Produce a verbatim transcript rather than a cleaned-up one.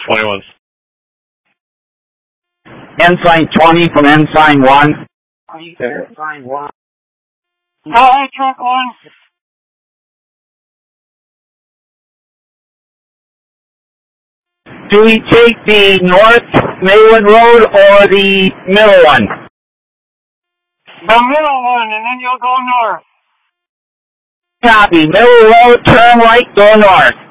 twenty-one. Ensign twenty from Ensign one. Ensign one. Hi, truck one. Do we take the North Maywood Road or the middle one? The middle one, and then you'll go north. Copy. Middle road, turn right, go north.